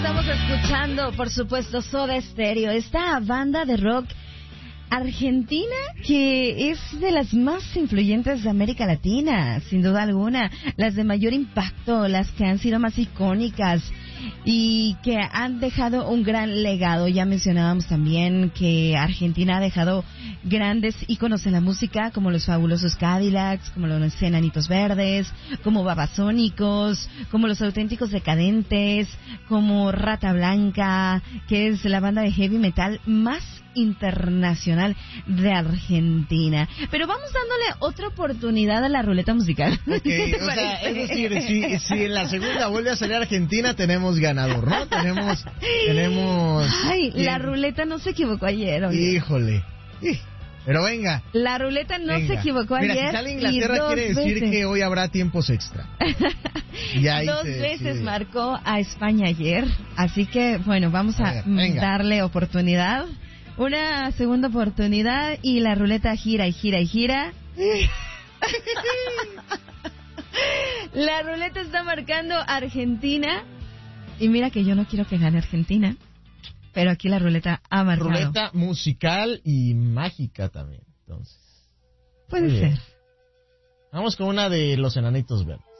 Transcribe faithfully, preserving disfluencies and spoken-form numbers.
Estamos escuchando, por supuesto, Soda Stereo, esta banda de rock argentina que es de las más influyentes de América Latina, sin duda alguna, las de mayor impacto, las que han sido más icónicas y que han dejado un gran legado. Ya mencionábamos también que Argentina ha dejado grandes íconos en la música, como los Fabulosos Cadillacs, como los Enanitos Verdes, como Babasónicos, como los Auténticos Decadentes, como Rata Blanca, que es la banda de heavy metal más internacional de Argentina. Pero vamos dándole otra oportunidad a la ruleta musical. Okay, o sea, es decir, si, si en la segunda vuelve a salir Argentina, tenemos ganador, ¿no? Tenemos, tenemos... Ay, la ruleta no se equivocó ayer, ¿oye? Híjole. Pero venga. La ruleta no venga. se equivocó Mira, ayer. Si sale Inglaterra quiere decir veces. que hoy habrá tiempos extra. Y ahí dos se veces decide. marcó a España ayer. Así que, bueno, vamos a, a ver, darle oportunidad. Una segunda oportunidad y la ruleta gira y gira y gira. La ruleta está marcando Argentina. Y mira que yo no quiero que gane Argentina, pero aquí la ruleta ha marcado. Ruleta musical y mágica también, entonces. Puede ser. Vamos con una de los Enanitos Verdes.